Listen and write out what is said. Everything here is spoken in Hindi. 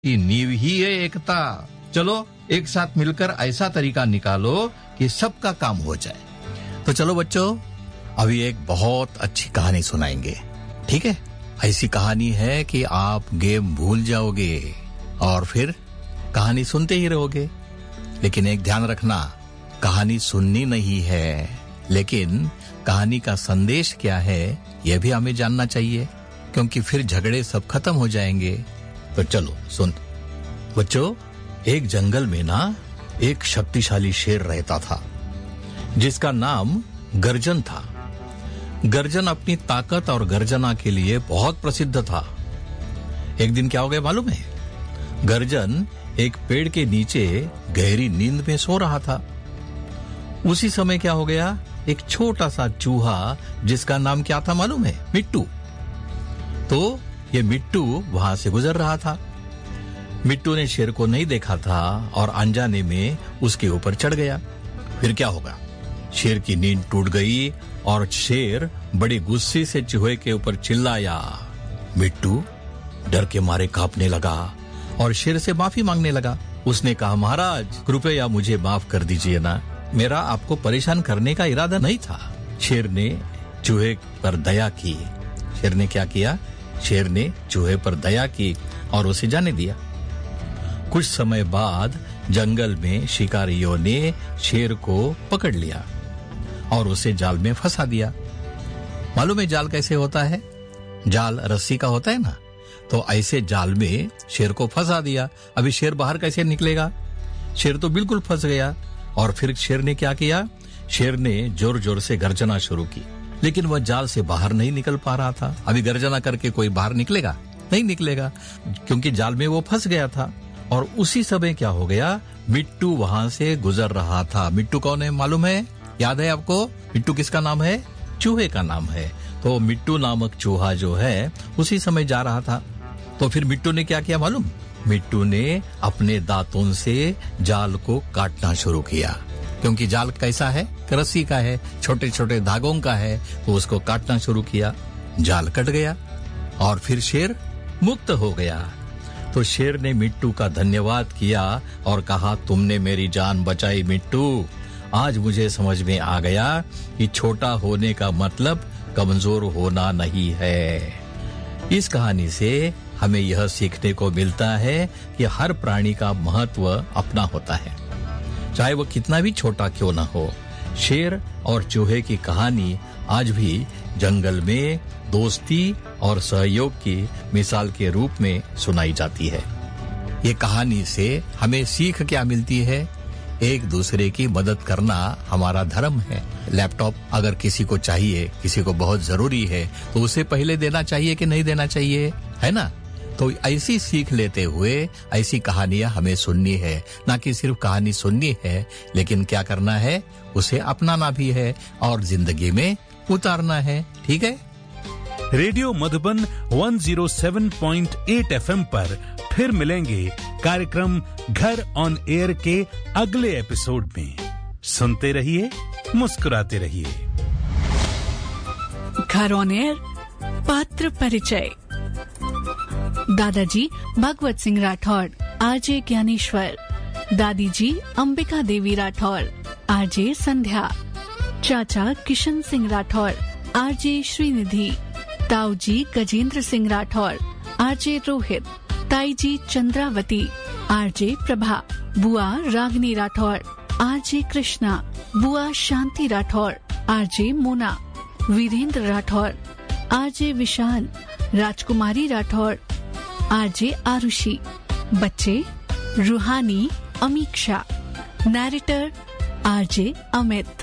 की नींव ही है एकता। चलो एक साथ मिलकर ऐसा तरीका निकालो कि सबका काम हो जाए। तो चलो बच्चों, अभी एक बहुत अच्छी कहानी सुनाएंगे, ठीक है? ऐसी कहानी है कि आप गेम भूल जाओगे और फिर कहानी सुनते ही रहोगे। लेकिन एक ध्यान रखना, कहानी सुननी नहीं है, लेकिन कहानी का संदेश क्या है यह भी हमें जानना चाहिए, क्योंकि फिर झगड़े सब खत्म हो जाएंगे। तो चलो सुन बच्चों, एक जंगल में ना एक शक्तिशाली शेर रहता था जिसका नाम गर्जन था। गर्जन अपनी ताकत और गर्जना के लिए बहुत प्रसिद्ध था। एक दिन क्या हो गया मालूम है? गर्जन एक पेड़ के नीचे गहरी नींद में सो रहा था। उसी समय क्या हो गया, एक छोटा सा चूहा जिसका नाम क्या था मालूम है? मिट्टू। तो ये मिट्टू वहां से गुजर रहा था। मिट्टू ने शेर को नहीं देखा था और अनजाने में उसके ऊपर चढ़ गया। फिर क्या होगा? शेर की नींद टूट गई और शेर बड़े गुस्से से चूहे के ऊपर चिल्लाया। मिट्टू डर के मारे कांपने लगा और शेर से माफी मांगने लगा। उसने कहा, महाराज कृपया मुझे माफ कर दीजिए ना, मेरा आपको परेशान करने का इरादा नहीं था। शेर ने चूहे पर दया की। शेर ने क्या किया? शेर ने चूहे पर दया की और उसे जाने दिया। कुछ समय बाद जंगल में शिकारियों ने शेर को पकड़ लिया और उसे जाल में फंसा दिया। मालूम है जाल कैसे होता है? जाल रस्सी का होता है ना, तो ऐसे जाल में शेर को फंसा दिया। अभी शेर बाहर कैसे निकलेगा? शेर तो बिल्कुल फंस गया। और फिर शेर ने क्या किया? शेर ने जोर जोर से गर्जना शुरू की, लेकिन वह जाल से बाहर नहीं निकल पा रहा था। अभी गर्जना करके कोई बाहर निकलेगा? नहीं निकलेगा, क्योंकि जाल में वो फंस गया था। और उसी समय क्या हो गया? मिट्टू वहां से गुजर रहा था। मिट्टू कौन है मालूम है? याद है आपको? मिट्टू किसका नाम है? चूहे का नाम है। तो मिट्टू नामक चूहा जो है उसी समय जा रहा था। तो फिर मिट्टू ने क्या किया मालूम? मिट्टू ने अपने दांतों से जाल को काटना शुरू किया, क्योंकि जाल कैसा है? रस्सी का है, छोटे छोटे धागों का है। तो उसको काटना शुरू किया, जाल कट गया और फिर शेर मुक्त हो गया। तो शेर ने मिट्टू का धन्यवाद किया और कहा, तुमने मेरी जान बचाई मिट्टू। आज मुझे समझ में आ गया कि छोटा होने का मतलब कमजोर होना नहीं है। इस कहानी से हमें यह सीखने को मिलता है कि हर प्राणी का महत्व अपना होता है, चाहे वो कितना भी छोटा क्यों ना हो। शेर और चूहे की कहानी आज भी जंगल में दोस्ती और सहयोग की मिसाल के रूप में सुनाई जाती है। ये कहानी से हमें सीख क्या मिलती है? एक दूसरे की मदद करना हमारा धर्म है। लैपटॉप अगर किसी को चाहिए, किसी को बहुत जरूरी है, तो उसे पहले देना चाहिए कि नहीं देना चाहिए, है ना? तो ऐसी सीख लेते हुए ऐसी कहानियां हमें सुननी है। ना कि सिर्फ कहानी सुननी है, लेकिन क्या करना है? उसे अपनाना भी है और जिंदगी में उतारना है। ठीक है? रेडियो मधुबन 107.8 FM पर फिर मिलेंगे कार्यक्रम घर ऑन एयर के अगले एपिसोड में। सुनते रहिए, मुस्कुराते रहिए। घर ऑन एयर पात्र परिचय। दादाजी भगवत सिंह राठौड़, आरजे ज्ञानेश्वर। दादी जी अंबिका देवी राठौड़, आरजे संध्या। चाचा किशन सिंह राठौड़, आरजे श्रीनिधि। ताऊ जी गजेंद्र सिंह राठौड़, आरजे रोहित। ताई जी चंद्रावती, आरजे प्रभा। बुआ रागिनी राठौड़, आरजे कृष्णा। बुआ शांति राठौड़, आरजे मोना। वीरेंद्र राठौड़, आरजे विशाल। राजकुमारी राठौड़, आरजे आरुषि। बच्चे रूहानी, अमीक्षा। Narrator RJ Amit.